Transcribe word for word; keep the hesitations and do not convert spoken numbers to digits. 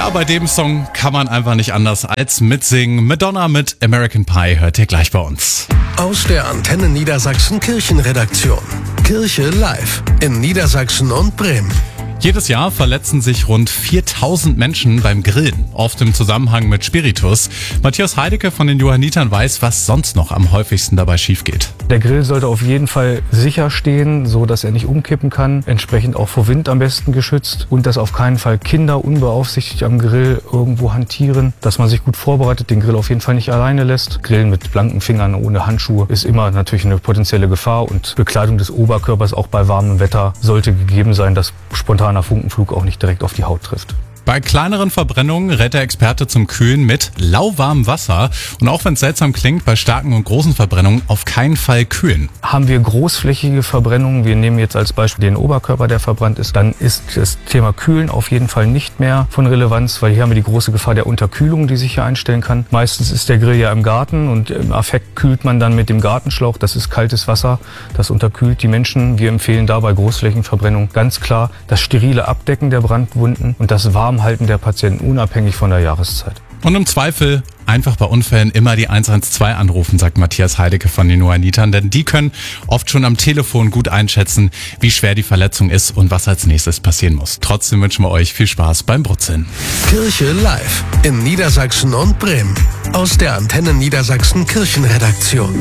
Ja, bei dem Song kann man einfach nicht anders als mitsingen. Madonna mit American Pie hört ihr gleich bei uns. Aus der Antenne Niedersachsen Kirchenredaktion. Kirche live in Niedersachsen und Bremen. Jedes Jahr verletzen sich rund viertausend Menschen beim Grillen, oft im Zusammenhang mit Spiritus. Matthias Heidecke von den Johannitern weiß, was sonst noch am häufigsten dabei schief geht. Der Grill sollte auf jeden Fall sicher stehen, so dass er nicht umkippen kann, entsprechend auch vor Wind am besten geschützt und dass auf keinen Fall Kinder unbeaufsichtigt am Grill irgendwo hantieren, dass man sich gut vorbereitet, den Grill auf jeden Fall nicht alleine lässt. Grillen mit blanken Fingern ohne Handschuhe ist immer natürlich eine potenzielle Gefahr und Bekleidung des Oberkörpers auch bei warmem Wetter sollte gegeben sein, dass spontaner Funkenflug auch nicht direkt auf die Haut trifft. Bei kleineren Verbrennungen rät der Experte zum Kühlen mit lauwarmem Wasser. Und auch wenn es seltsam klingt, bei starken und großen Verbrennungen auf keinen Fall kühlen. Haben wir großflächige Verbrennungen, wir nehmen jetzt als Beispiel den Oberkörper, der verbrannt ist, dann ist das Thema Kühlen auf jeden Fall nicht mehr von Relevanz, weil hier haben wir die große Gefahr der Unterkühlung, die sich hier einstellen kann. Meistens ist der Grill ja im Garten und im Affekt kühlt man dann mit dem Gartenschlauch. Das ist kaltes Wasser, das unterkühlt die Menschen. Wir empfehlen da bei Großflächenverbrennung ganz klar das sterile Abdecken der Brandwunden und das Warmhalten der Patienten unabhängig von der Jahreszeit. Und im Zweifel einfach bei Unfällen immer die eins eins zwei anrufen, sagt Matthias Heidecke von den Johannitern, denn die können oft schon am Telefon gut einschätzen, wie schwer die Verletzung ist und was als nächstes passieren muss. Trotzdem wünschen wir euch viel Spaß beim Brutzeln. Kirche live in Niedersachsen und Bremen. Aus der Antenne Niedersachsen Kirchenredaktion.